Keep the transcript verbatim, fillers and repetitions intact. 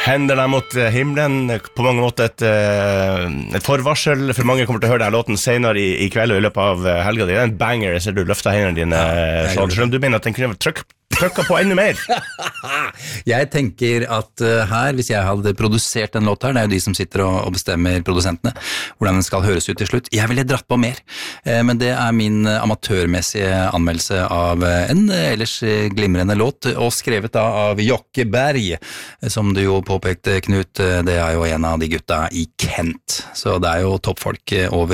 Hendene mot himmelen, på mange måter et, et forvarsel, for mange kommer til å høre denne låten senere i, i kveld og i løpet av helga. Det er en banger, jeg ser du løfter hendene dine, ja, sånn, selv om du mener at den kunne trykk trykka på enda mer. Jeg tenker at uh, her, hvis jeg hadde produsert en låt her, det er jo de som sitter og, og bestemmer produsentene, hvordan den skal høres ut til slutt. Jeg ville dratt på mer, uh, men det er min uh, amatørmessige anmeldelse av uh, en uh, ellers uh, glimrende låt, og skrevet da av Jokke Berg, uh, som du jo påpekte, Knut, uh, det er jo en av de gutta i Kent, så det er jo toppfolk uh, over